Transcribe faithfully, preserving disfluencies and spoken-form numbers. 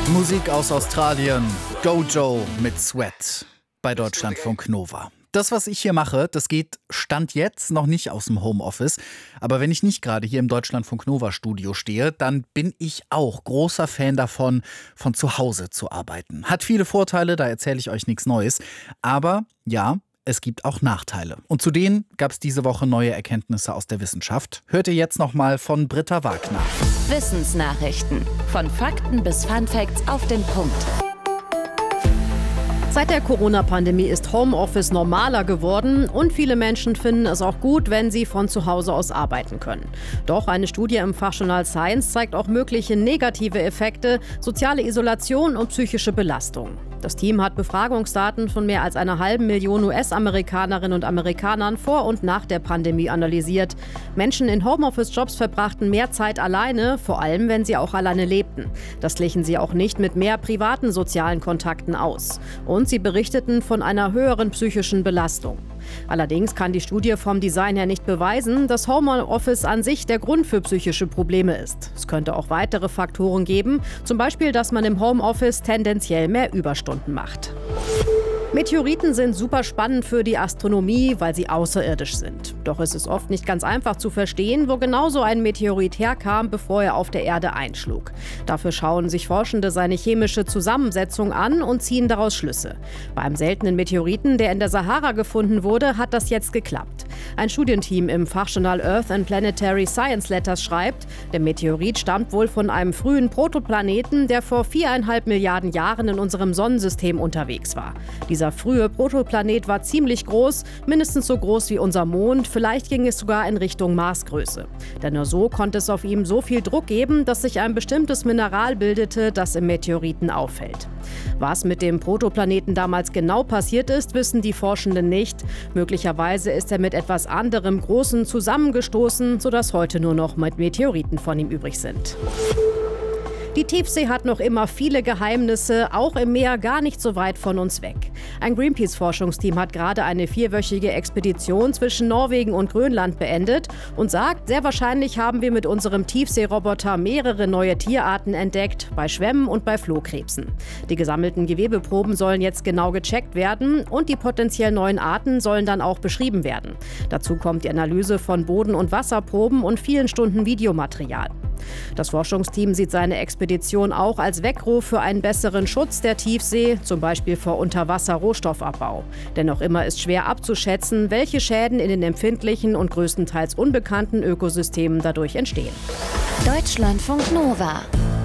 Musik aus Australien, Gojo mit Sweat bei Deutschlandfunk Nova. Das, was ich hier mache, das geht Stand jetzt noch nicht aus dem Homeoffice. Aber wenn ich nicht gerade hier im Deutschlandfunk Nova Studio stehe, dann bin ich auch großer Fan davon, von zu Hause zu arbeiten. Hat viele Vorteile, da erzähle ich euch nichts Neues. Aber ja, es gibt auch Nachteile. Und zu denen gab es diese Woche neue Erkenntnisse aus der Wissenschaft. Hört ihr jetzt nochmal von Britta Wagner. Wissensnachrichten. Von Fakten bis Funfacts auf den Punkt. Seit der Corona-Pandemie ist Homeoffice normaler geworden und viele Menschen finden es auch gut, wenn sie von zu Hause aus arbeiten können. Doch eine Studie im Fachjournal Science zeigt auch mögliche negative Effekte, soziale Isolation und psychische Belastung. Das Team hat Befragungsdaten von mehr als einer halben Million U S-Amerikanerinnen und Amerikanern vor und nach der Pandemie analysiert. Menschen in Homeoffice-Jobs verbrachten mehr Zeit alleine, vor allem wenn sie auch alleine lebten. Das glichen sie auch nicht mit mehr privaten sozialen Kontakten aus. Und sie berichteten von einer höheren psychischen Belastung. Allerdings kann die Studie vom Design her nicht beweisen, dass Homeoffice an sich der Grund für psychische Probleme ist. Es könnte auch weitere Faktoren geben, zum Beispiel, dass man im Homeoffice tendenziell mehr Überstunden macht. Meteoriten sind super spannend für die Astronomie, weil sie außerirdisch sind. Doch es ist oft nicht ganz einfach zu verstehen, wo genau so ein Meteorit herkam, bevor er auf der Erde einschlug. Dafür schauen sich Forschende seine chemische Zusammensetzung an und ziehen daraus Schlüsse. Beim seltenen Meteoriten, der in der Sahara gefunden wurde, hat das jetzt geklappt. Ein Studienteam im Fachjournal Earth and Planetary Science Letters schreibt, der Meteorit stammt wohl von einem frühen Protoplaneten, der vor viereinhalb Milliarden Jahren in unserem Sonnensystem unterwegs war. Dieser frühe Protoplanet war ziemlich groß, mindestens so groß wie unser Mond, vielleicht ging es sogar in Richtung Marsgröße. Denn nur so konnte es auf ihm so viel Druck geben, dass sich ein bestimmtes Mineral bildete, das im Meteoriten auffällt. Was mit dem Protoplaneten damals genau passiert ist, wissen die Forschenden nicht. Möglicherweise ist er mit etwas anderem Großen zusammengestoßen, sodass heute nur noch Meteoriten von ihm übrig sind. Die Tiefsee hat noch immer viele Geheimnisse, auch im Meer gar nicht so weit von uns weg. Ein Greenpeace-Forschungsteam hat gerade eine vierwöchige Expedition zwischen Norwegen und Grönland beendet und sagt, sehr wahrscheinlich haben wir mit unserem Tiefseeroboter mehrere neue Tierarten entdeckt, bei Schwämmen und bei Flohkrebsen. Die gesammelten Gewebeproben sollen jetzt genau gecheckt werden und die potenziell neuen Arten sollen dann auch beschrieben werden. Dazu kommt die Analyse von Boden- und Wasserproben und vielen Stunden Videomaterial. Das Forschungsteam sieht seine Expedition auch als Weckruf für einen besseren Schutz der Tiefsee, zum Beispiel vor Unterwasser-Rohstoffabbau. Denn noch immer ist schwer abzuschätzen, welche Schäden in den empfindlichen und größtenteils unbekannten Ökosystemen dadurch entstehen. Deutschlandfunk Nova.